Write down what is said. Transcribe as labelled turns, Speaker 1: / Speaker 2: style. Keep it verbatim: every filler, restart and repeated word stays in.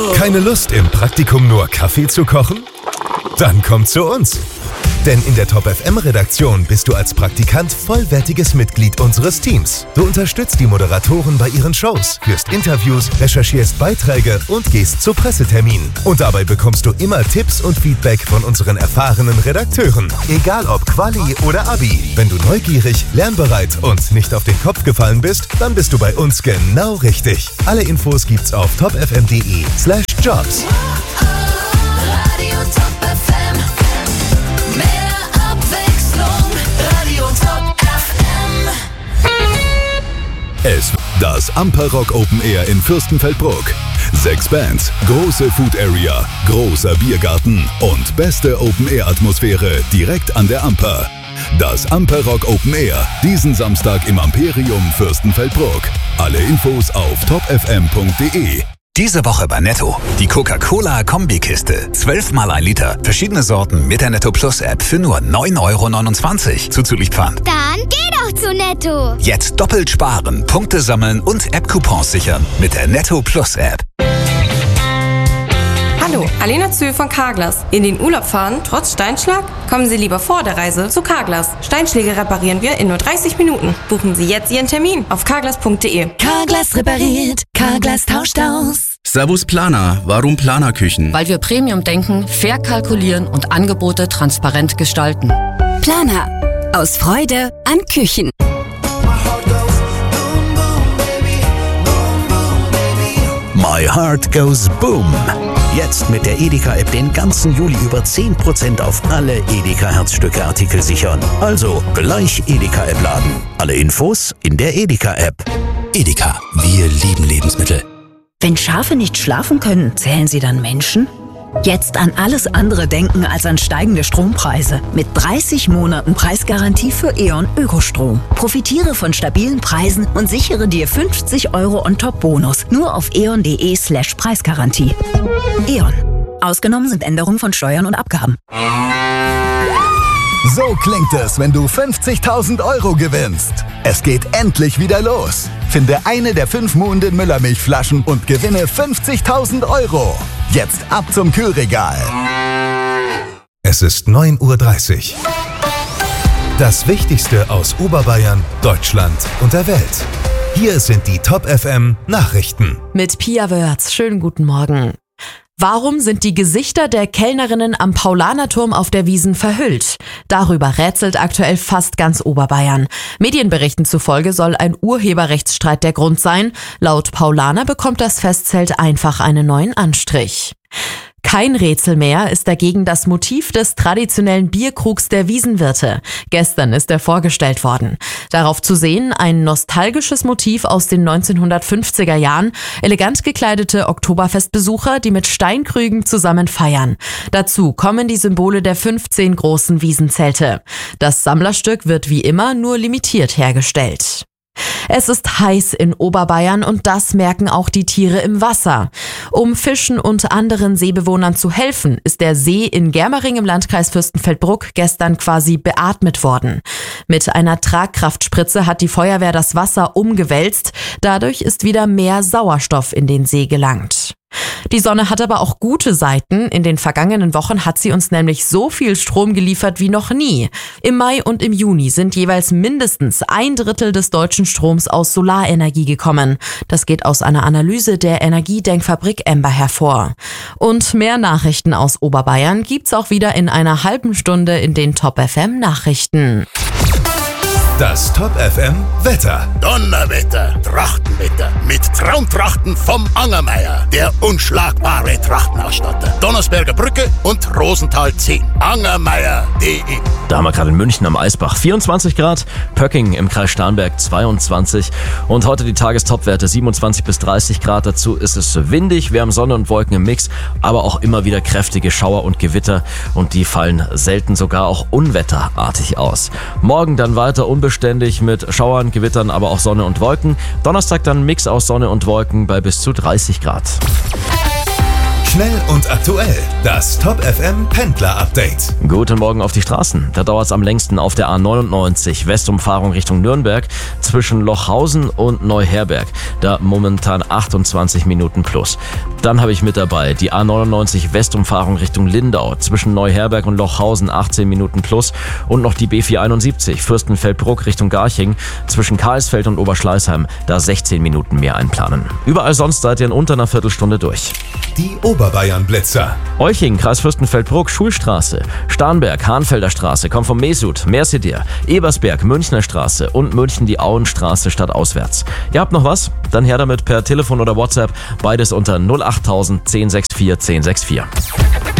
Speaker 1: Keine Lust, im Praktikum nur Kaffee zu kochen? Dann komm zu uns. Denn in der Top F M-Redaktion bist du als Praktikant vollwertiges Mitglied unseres Teams. Du unterstützt die Moderatoren bei ihren Shows, führst Interviews, recherchierst Beiträge und gehst zu Presseterminen. Und dabei bekommst du immer Tipps und Feedback von unseren erfahrenen Redakteuren. Egal ob Quali oder Abi. Wenn du neugierig, lernbereit und nicht auf den Kopf gefallen bist, dann bist du bei uns genau richtig. Alle Infos gibt's auf topfm.de slash jobs.
Speaker 2: Radio Top F M. Mehr Abwechslung. Radio Top F M.
Speaker 3: Es das Amper-Rock Open Air in Fürstenfeldbruck. Sechs Bands, große Food Area, großer Biergarten und beste Open-Air-Atmosphäre direkt an der Amper. Das Amper-Rock Open Air, diesen Samstag im Amperium Fürstenfeldbruck. Alle Infos auf top f m punkt d e.
Speaker 4: Diese Woche bei Netto. Die Coca-Cola-Kombikiste. zwölfmal ein Liter. Verschiedene Sorten mit der Netto Plus App für nur neun Euro neunundzwanzig. Zuzüglich Pfand.
Speaker 5: Dann geh doch zu Netto.
Speaker 4: Jetzt doppelt sparen, Punkte sammeln und App-Coupons sichern mit der Netto Plus App.
Speaker 6: Hallo, Alena Zühl von Carglass. In den Urlaub fahren, trotz Steinschlag? Kommen Sie lieber vor der Reise zu Carglass. Steinschläge reparieren wir in nur dreißig Minuten. Buchen Sie jetzt Ihren Termin auf carglass punkt d e.
Speaker 2: Carglass repariert. Carglass tauscht aus.
Speaker 7: Servus Planer. Warum Planerküchen?
Speaker 8: Weil wir Premium denken, fair kalkulieren und Angebote transparent gestalten.
Speaker 2: Planer. Aus Freude an Küchen.
Speaker 4: My Heart Goes Boom. Jetzt mit der Edeka-App den ganzen Juli über zehn Prozent auf alle Edeka-Herzstücke-Artikel sichern. Also gleich Edeka-App laden. Alle Infos in der Edeka-App. Edeka, wir lieben Lebensmittel.
Speaker 9: Wenn Schafe nicht schlafen können, zählen sie dann Menschen? Jetzt an alles andere denken als an steigende Strompreise. Mit dreißig Monaten Preisgarantie für E.ON Ökostrom. Profitiere von stabilen Preisen und sichere dir fünfzig Euro on-top-Bonus. Nur auf eon.de slash Preisgarantie. E.ON. Ausgenommen sind Änderungen von Steuern und Abgaben.
Speaker 10: So klingt es, wenn du fünfzigtausend Euro gewinnst. Es geht endlich wieder los. Finde eine der fünf Muhnden Müllermilchflaschen und gewinne fünfzigtausend Euro. Jetzt ab zum Kühlregal.
Speaker 1: Es ist neun Uhr dreißig. Das Wichtigste aus Oberbayern, Deutschland und der Welt. Hier sind die Top F M Nachrichten.
Speaker 11: Mit Pia Wörz. Schönen guten Morgen. Warum sind die Gesichter der Kellnerinnen am Paulanerturm auf der Wiesn verhüllt? Darüber rätselt aktuell fast ganz Oberbayern. Medienberichten zufolge soll ein Urheberrechtsstreit der Grund sein. Laut Paulaner bekommt das Festzelt einfach einen neuen Anstrich. Kein Rätsel mehr ist dagegen das Motiv des traditionellen Bierkrugs der Wiesenwirte. Gestern ist er vorgestellt worden. Darauf zu sehen ein nostalgisches Motiv aus den neunzehnhundertfünfziger Jahren, elegant gekleidete Oktoberfestbesucher, die mit Steinkrügen zusammen feiern. Dazu kommen die Symbole der fünfzehn großen Wiesenzelte. Das Sammlerstück wird wie immer nur limitiert hergestellt. Es ist heiß in Oberbayern und das merken auch die Tiere im Wasser. Um Fischen und anderen Seebewohnern zu helfen, ist der See in Germering im Landkreis Fürstenfeldbruck gestern quasi beatmet worden. Mit einer Tragkraftspritze hat die Feuerwehr das Wasser umgewälzt. Dadurch ist wieder mehr Sauerstoff in den See gelangt. Die Sonne hat aber auch gute Seiten. In den vergangenen Wochen hat sie uns nämlich so viel Strom geliefert wie noch nie. Im Mai und im Juni sind jeweils mindestens ein Drittel des deutschen Stroms aus Solarenergie gekommen. Das geht aus einer Analyse der Energiedenkfabrik Ember hervor. Und mehr Nachrichten aus Oberbayern gibt's auch wieder in einer halben Stunde in den Top F M Nachrichten.
Speaker 1: Das Top F M Wetter.
Speaker 12: Donnerwetter, Trachtenwetter mit Traumtrachten vom Angermeier, der unschlagbare Trachtenausstatter. Donnersberger Brücke und Rosenthal zehn. Angermeier punkt de.
Speaker 13: Da haben wir gerade in München am Eisbach vierundzwanzig Grad, Pöcking im Kreis Starnberg zweiundzwanzig und heute die Tagestopwerte siebenundzwanzig bis dreißig Grad. Dazu ist es windig, wir haben Sonne und Wolken im Mix, aber auch immer wieder kräftige Schauer und Gewitter und die fallen selten sogar auch unwetterartig aus. Morgen dann weiter unbeständig mit Schauern, Gewittern, aber auch Sonne und Wolken. Donnerstag dann ein Mix aus Sonne und Wolken bei bis zu dreißig Grad.
Speaker 1: Schnell und aktuell. Das Top F M Pendler Update.
Speaker 13: Guten Morgen auf die Straßen. Da dauert es am längsten auf der A neunundneunzig Westumfahrung Richtung Nürnberg zwischen Lochhausen und Neuherberg. Da momentan achtundzwanzig Minuten plus. Dann habe ich mit dabei die A neunundneunzig Westumfahrung Richtung Lindau zwischen Neuherberg und Lochhausen achtzehn Minuten plus und noch die B vierhunderteinundsiebzig Fürstenfeldbruck Richtung Garching zwischen Karlsfeld und Oberschleißheim, da sechzehn Minuten mehr einplanen. Überall sonst seid ihr in unter einer Viertelstunde durch.
Speaker 1: Die Oberbayern-Blitzer.
Speaker 13: Euching, Kreis Fürstenfeldbruck, Schulstraße, Starnberg, Hahnfelder Straße, kommt vom Mesut, Mercidir, Ebersberg, Münchner Straße und München die Auenstraße stadtauswärts. Ihr habt noch was? Dann her damit per Telefon oder WhatsApp, beides unter null acht null null null zehn sechs vier zehn sechs vier.